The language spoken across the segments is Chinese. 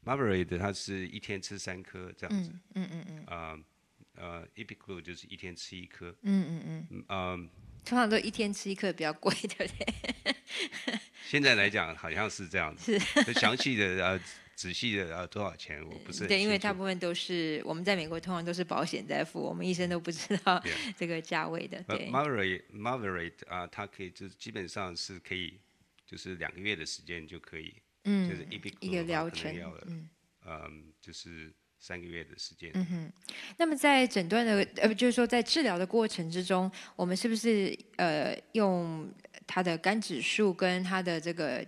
Margaret 它是一天吃3颗这样子，Epiclu 就是一天吃1颗， 通常都一天吃1颗比较贵，对不对？ 现在来讲好像是这样子， 是， 详细的仔细的多少钱我不是很对，因为清楚。 大部分都是我们在美国通常都是保险在付，我们医生都不知道 Yeah， 这个价位的。对， Margaret 它可以就是基本上是可以，就是2个月的时间就可以，就是一 Epiclu 个的话可能疗程， 要就是3个月的时间。 那么在诊断的就是说在治疗的过程之中，我们是不是用它的肝指数跟它的这个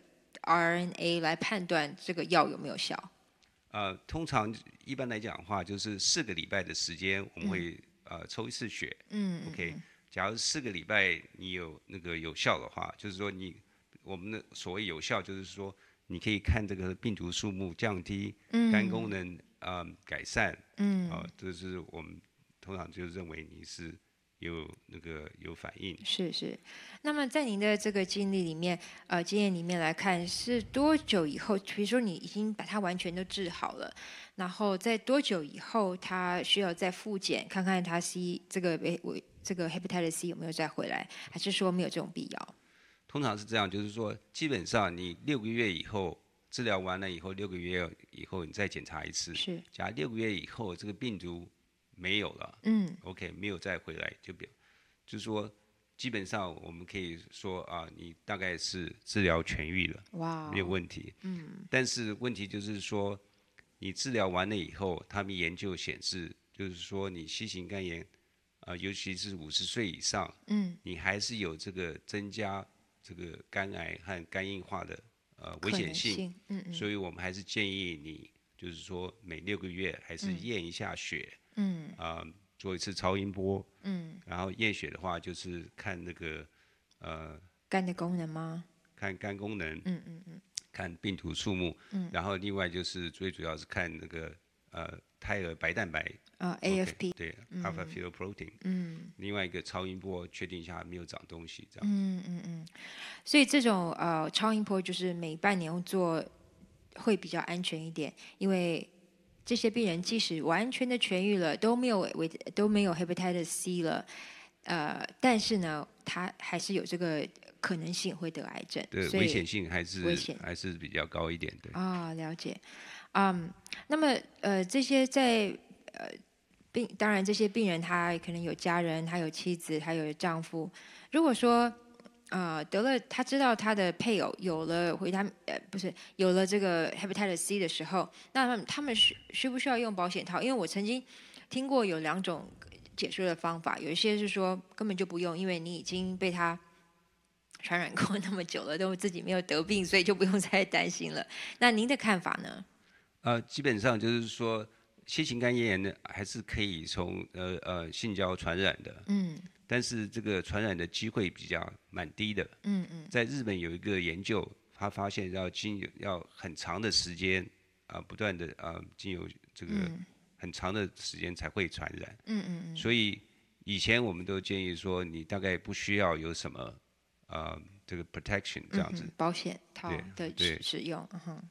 RNA 来判断这个药有没有效？ 通常一般来讲的话，就是4个礼拜的时间，我们会抽1次血。OK，假如4个礼拜你有那个有效的话，就是说我们的所谓有效，就是说你可以看这个病毒数目降低，肝功能改善，这是我们通常就认为你是有反应。 是是。那么在您的这个经验里面来看，是多久以后？比如说你已经把它完全都治好了，然后在多久以后，他需要再复检，看看他 这个 hepatitis C 有没有再回来，还是说没有这种必要？ 通常是这样，就是说基本上你6个月以后治疗完了以后，6个月以后你再检查一次。 是， 假如6个月以后这个病毒没有了，OK，没有再回来，就是说基本上我们可以说你大概是治疗痊愈了， 哇， 没有问题。但是问题就是说，你治疗完了以后，他们研究显示，就是说你新型肝炎，尤其是50岁以上，你还是有这个增加这个肝癌和肝硬化的危险性，所以我们还是建议你，就是说每6个月还是验一下血，做一次超音波，然后验血的话就是看那个肝的功能吗？ 看肝功能，看病毒数目，然后另外就是最主要是看那个胎儿白蛋白 ，AFP， 对，alpha fetoprotein，另外一个超音波确定一下没有长东西这样。 所以这种超音波就是每半年做会比较安全一点，因为这些病人即使完全的痊愈了，都没有 hepatitis C 了，但是呢，他还是有这个可能性会得癌症， 对， 所以危险性还危险是比较高一点，对。 了解。那么这些当然这些病人他可能有家人，他有妻子，他有丈夫，如果说得了，他知道他的配偶有了不是有了这个 hepatitis C 的时候，那他们需不需要用保险套？因为我曾经听过有2种解说的方法，有一些是说根本就不用，因为你已经被他传染过那么久了，都自己没有得病，所以就不用再担心了。那您的看法呢？ 基本上就是说，新型肝炎呢还是可以从性交传染的，但是这个传染的机会蛮低的，在日本有一个研究，他发现要很长的时间不断的经由这个很长的时间才会传染，所以以前我们都建议说，你大概不需要有什么这个 protection 这样子， 保险套的对使用，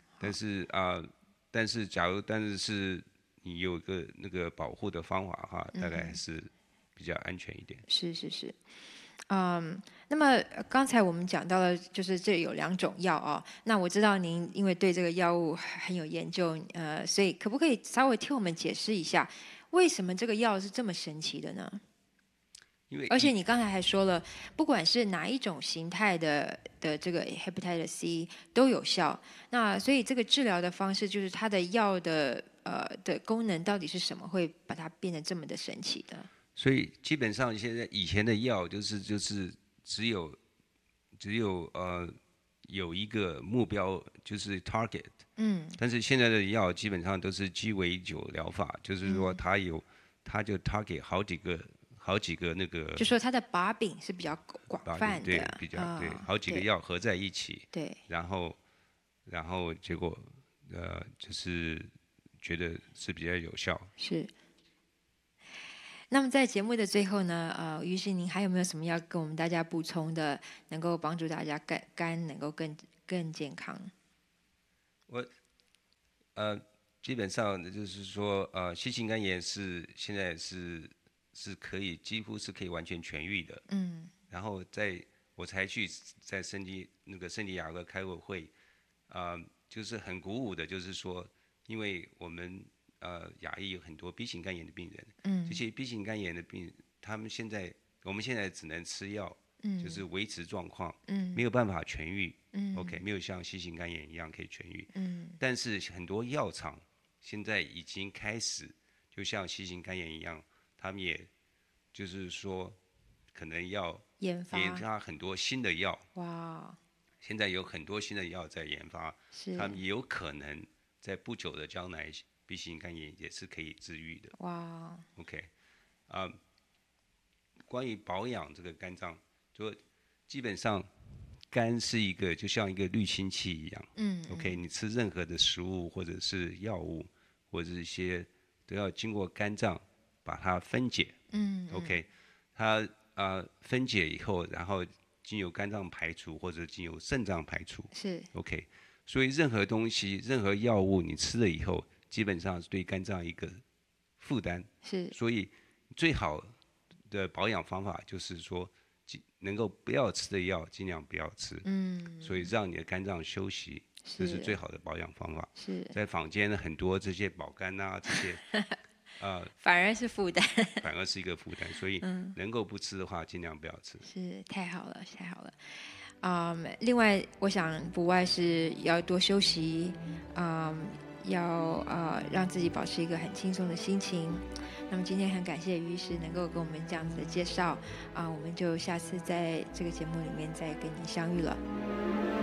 但是但是你有个那个保护的方法的话，大概还是比较安全一点。 是是是。那么刚才我们讲到了，就是这有2种药啊。那我知道您因为对这个药物很有研究，所以可不可以稍微替我们解释一下，为什么这个药是这么神奇的呢？而且你刚才还说了，不管是哪一种形态的这个 hepatitis C 都有效。那所以这个治疗的方式，就是它的药的功能到底是什么，会把它变得这么的神奇的？ 所以基本上以前的药就是只有有一个目标就是 target，但是现在的药基本上都是鸡尾酒疗法，就是说它就 target 好几个那个， 就说它的把柄是比较广泛的， 对，对，好几个药合在一起， 对， 然后结果就是觉得是比较有效。 是。那么在节目的最后呢，于是您还有没有什么要跟我们大家补充的，能够帮助大家肝能够更健康？ 我基本上就是说，新型肝炎现在是可以几乎是可以完全痊愈的。然后我才去在圣地亚哥开过会，就是很鼓舞的，就是说，因为我们亚裔有很多 B 型肝炎的病人，这些 B 型肝炎的病人，我们现在只能吃药，就是维持状况，没有办法痊愈，OK， 没有像 C 型肝炎一样可以痊愈，但是很多药厂现在已经开始，就像 C 型肝炎一样，他们也就是说，可能要研发很多新的药。哇！现在有很多新的药在研发，他们也有可能在不久的将来 ，B 型肝炎也是可以治愈的。哇 ！OK， 关于保养这个肝脏，就基本上肝是就像一个滤清器一样。OK， 你吃任何的食物或者是药物，或者是一些都要经过肝脏把它分解。OK， 它分解以后，然后经由肝脏排除或者经由肾脏排除。是 OK， 所以任何东西、任何药物你吃了以后，基本上是对肝脏一个负担。是，所以最好的保养方法就是说，能够不要吃的药尽量不要吃。所以让你的肝脏休息，这是最好的保养方法。是，在坊间很多这些保肝啊这些。 反而是负担， 反而是一个负担，所以能够不吃的话，尽量不要吃。 是，太好了，太好了。另外，我想不外是要多休息，要让自己保持一个很轻松的心情。那么今天很感谢于医师能够跟我们这样子的介绍，我们就下次在这个节目里面再跟您相遇了。